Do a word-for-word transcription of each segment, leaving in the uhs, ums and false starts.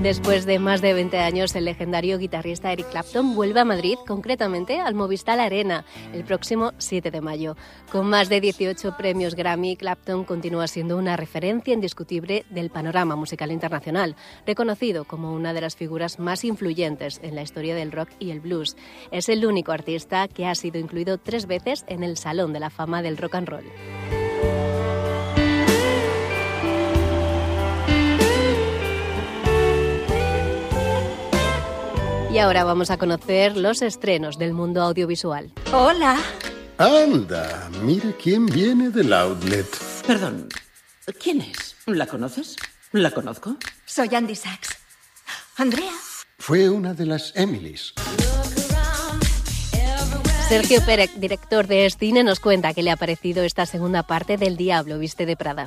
Después de más de veinte años, el legendario guitarrista Eric Clapton vuelve a Madrid, concretamente al Movistar Arena, el próximo siete de mayo. Con más de dieciocho premios Grammy, Clapton continúa siendo una referencia indiscutible del panorama musical internacional, reconocido como una de las figuras más influyentes en la historia del rock y el blues. Es el único artista que ha sido incluido tres veces en el Salón de la Fama del Rock and Roll. Y ahora vamos a conocer los estrenos del mundo audiovisual. Hola. Anda, mire quién viene del outlet. Perdón, ¿quién es? ¿La conoces? ¿La conozco? Soy Andy Sachs. Andrea. Fue una de las Emilys. Sergio Pérez, director de cine, nos cuenta qué le ha parecido esta segunda parte del Diablo viste de Prada.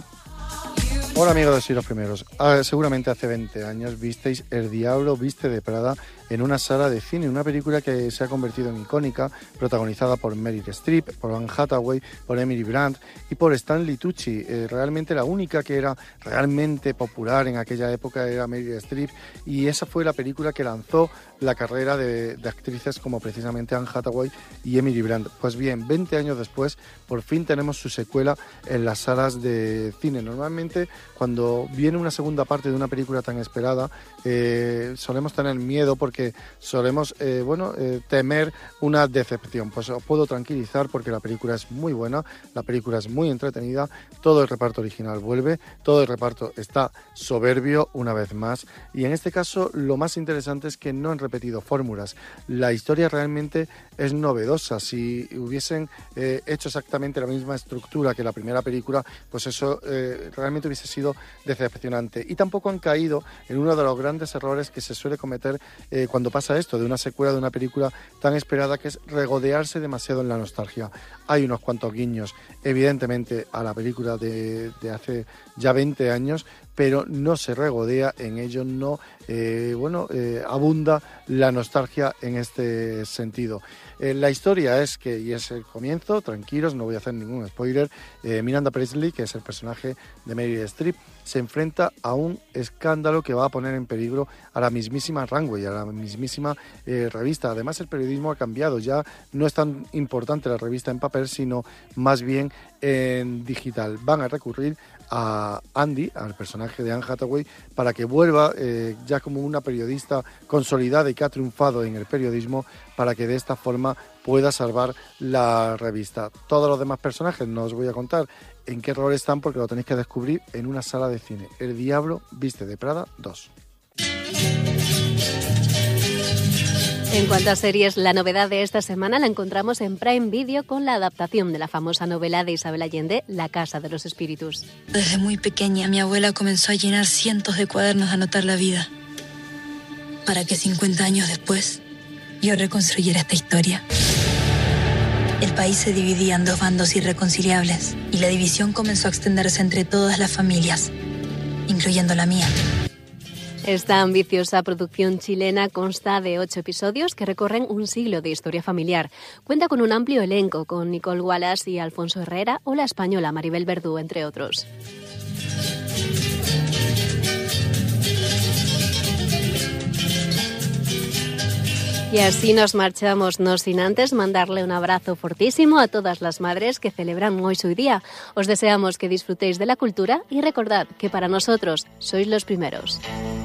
Hola amigos de Siglos Primeros. Ah, seguramente hace veinte años visteis El Diablo viste de Prada en una sala de cine, una película que se ha convertido en icónica, protagonizada por Meryl Streep, por Anne Hathaway, por Emily Blunt y por Stanley Tucci. Eh, realmente la única que era realmente popular en aquella época era Meryl Streep, y esa fue la película que lanzó la carrera de, de actrices como precisamente Anne Hathaway y Emily Blunt. Pues bien, veinte años después, por fin tenemos su secuela en las salas de cine. Normalmente, cuando viene una segunda parte de una película tan esperada, eh, solemos tener miedo porque solemos eh, bueno, eh, temer una decepción. Pues os puedo tranquilizar porque la película es muy buena, la película es muy entretenida, todo el reparto original vuelve, todo el reparto está soberbio una vez más, y en este caso lo más interesante es que no han repetido fórmulas. La historia realmente es novedosa. Si hubiesen eh, hecho exactamente la misma estructura que la primera película, pues eso eh, realmente hubiese sido decepcionante. Y tampoco han caído en uno de los grandes errores que se suele cometer eh, cuando pasa esto de una secuela de una película tan esperada, que es regodearse demasiado en la nostalgia. Hay unos cuantos guiños, evidentemente, a la película de, de hace ya veinte años, pero no se regodea en ello, no eh, bueno, eh, abunda la nostalgia en este sentido. Eh, la historia es que, y es el comienzo, tranquilos, no voy a hacer ningún spoiler, eh, Miranda Priestly, que es el personaje de Meryl Streep, se enfrenta a un escándalo que va a poner en peligro a la mismísima Runway, a la mismísima eh, revista. Además, el periodismo ha cambiado, ya no es tan importante la revista en papel, sino más bien en digital. Van a recurrir a Andy, al personaje de Anne Hathaway, para que vuelva eh, ya como una periodista consolidada y que ha triunfado en el periodismo, para que de esta forma pueda salvar la revista. Todos los demás personajes no os voy a contar en qué rol están porque lo tenéis que descubrir en una sala de cine. El Diablo viste de Prada dos. En cuanto a series, la novedad de esta semana la encontramos en Prime Video con la adaptación de la famosa novela de Isabel Allende, La Casa de los Espíritus. Desde muy pequeña, mi abuela comenzó a llenar cientos de cuadernos de anotar la vida, para que cincuenta años después yo reconstruyera esta historia. El país se dividía en dos bandos irreconciliables y la división comenzó a extenderse entre todas las familias, incluyendo la mía. Esta ambiciosa producción chilena consta de ocho episodios que recorren un siglo de historia familiar. Cuenta con un amplio elenco, con Nicole Wallace y Alfonso Herrera o la española Maribel Verdú, entre otros. Y así nos marchamos, no sin antes mandarle un abrazo fortísimo a todas las madres que celebran hoy su día. Os deseamos que disfrutéis de la cultura y recordad que para nosotros sois los primeros.